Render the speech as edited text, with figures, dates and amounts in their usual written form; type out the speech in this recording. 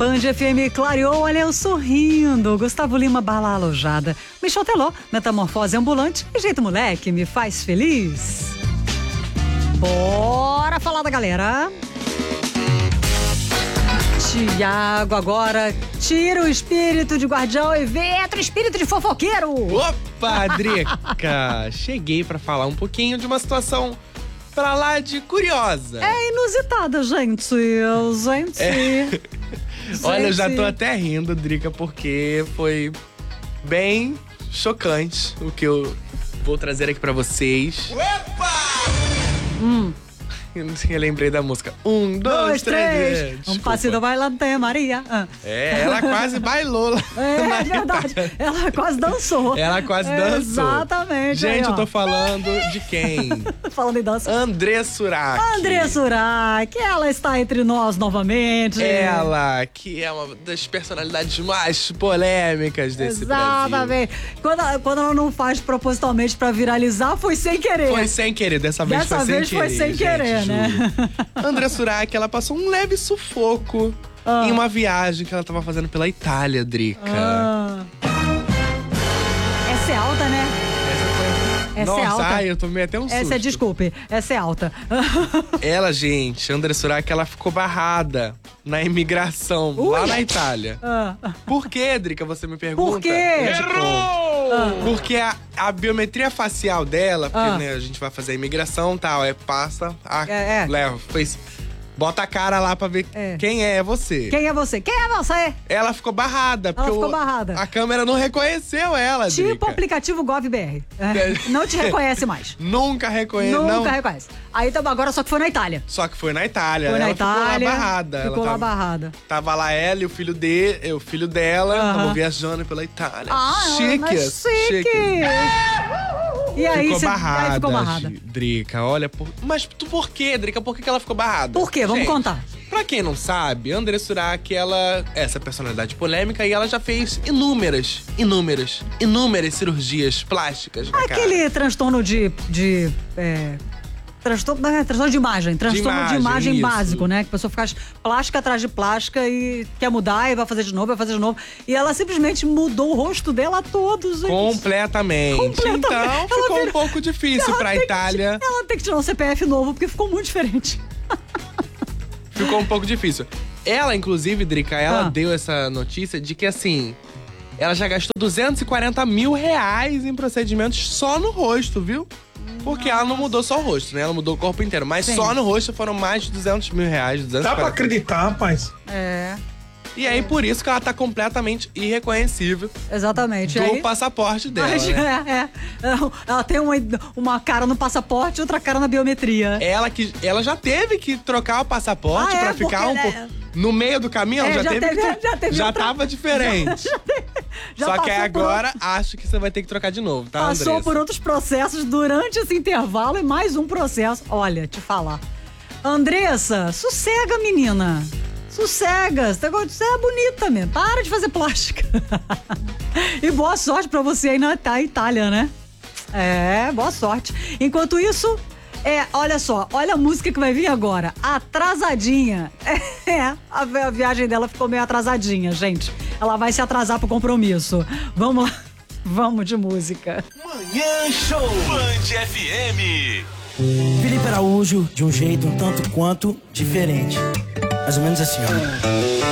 Band FM clareou, olha eu sorrindo. Gustavo Lima, Bala Alojada. Michel Teló, Metamorfose Ambulante. E Jeito Moleque, me faz feliz. Bora falar da galera. Tiago, agora tira o espírito de guardião e entra o espírito de fofoqueiro. Opa, Drica! Cheguei pra falar um pouquinho de uma situação pra lá de curiosa. É inusitada, gente. Olha, eu já tô até rindo, Drica, porque foi bem chocante o que eu vou trazer aqui pra vocês. Opa! Eu lembrei da música. 1, 2, 3. Um passinho bailante, Maria. Ela quase bailou lá. É verdade. Ela quase dançou. Ela quase dançou. Exatamente. Gente, aí, eu tô falando de quem? Falando em dança. André Surak. André Surak, ela está entre nós novamente. Ela, que é uma das personalidades mais polêmicas desse Exatamente. Brasil. Quando ela não faz propositalmente pra viralizar, foi sem querer. Foi sem querer, dessa vez foi sem querer, né? André Surak, ela passou um leve sufoco em uma viagem que ela tava fazendo pela Itália, Drica. Essa é alta, né? Nossa, é alta. Ai, eu tomei até um susto. Desculpe, essa é alta. Ela, gente, André Surak, ela ficou barrada na imigração lá na Itália. Por quê, Drica, você me pergunta? Por quê? Errou! Porque a biometria facial dela, porque né, a gente vai fazer a imigração e tal, passa, leva, bota a cara lá pra ver quem é você. Quem é você? Quem é você? Ela ficou barrada, porque a câmera não reconheceu ela, tipo Drica. o aplicativo GovBR. Não te reconhece mais. Nunca reconhece. Nunca reconhece. Aí agora só que foi na Itália. Foi na Itália. Foi na ela Itália. Ficou lá barrada. Tava lá ela e o filho dela, estavam viajando pela Itália. Chique. E aí, ficou barrada. Drica, olha. Mas por quê, Drica? Por que ela ficou barrada? Por quê? Vamos contar. Pra quem não sabe, André Surak, ela é essa personalidade polêmica e ela já fez inúmeras cirurgias plásticas na cara. Aquele transtorno transtorno de imagem. Transtorno de imagem isso. Básico, né? Que a pessoa faz plástica atrás de plástica e quer mudar e vai fazer de novo, E ela simplesmente mudou o rosto dela todo, gente. Completamente. Então, ficou um pouco difícil pra Itália. Ela tem que tirar um CPF novo, porque ficou muito diferente. Ficou um pouco difícil. Ela, inclusive, Drica, ela deu essa notícia de que, assim, ela já gastou R$240 mil em procedimentos só no rosto, viu? Porque ela não mudou só o rosto, né? Ela mudou o corpo inteiro. Mas só no rosto foram mais de R$200 mil. Dá pra acreditar, rapaz? E aí, por isso que ela tá completamente irreconhecível. Exatamente. Do passaporte dela, né? Ela tem uma cara no passaporte e outra cara na biometria. Ela já teve que trocar o passaporte pra ficar no meio do caminho. Ela já tava diferente. Só que agora acho que você vai ter que trocar de novo, tá, Andressa? Passou por outros processos durante esse intervalo e mais um processo. Olha, te falar. Andressa, sossega, menina. Sossega, você é bonita mesmo. Para de fazer plástica. E boa sorte pra você aí na Itália, né? Boa sorte. Enquanto isso, olha só, olha a música que vai vir agora. Atrasadinha. A viagem dela ficou meio atrasadinha, gente. Ela vai se atrasar pro compromisso. Vamos lá, vamos de música. Manhã Show Band FM. Felipe Araújo, de um jeito um tanto quanto diferente. Mais ou menos assim, ó.